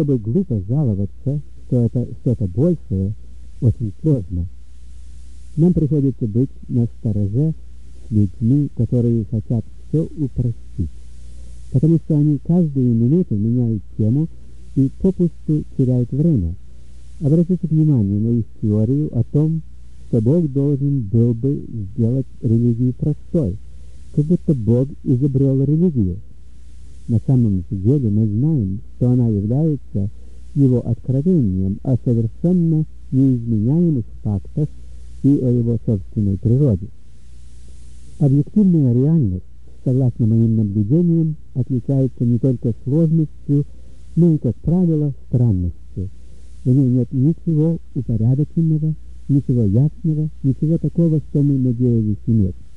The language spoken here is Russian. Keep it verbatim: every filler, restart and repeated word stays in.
Чтобы глупо жаловаться, что это что-то большее, очень сложно. Нам приходится быть настороже с людьми, которые хотят все упростить, потому что они каждую минуту меняют тему и попусту теряют время. Обратите внимание на их теорию о том, что Бог должен был бы сделать религию простой, как будто Бог изобрел религию. На самом деле мы знаем, что она является его откровением о совершенно неизменяемых фактах и о его собственной природе. Объективная реальность, согласно моим наблюдениям, отличается не только сложностью, но и, как правило, странностью. В ней нет ничего упорядоченного, ничего ясного, ничего такого, что мы надеялись иметь.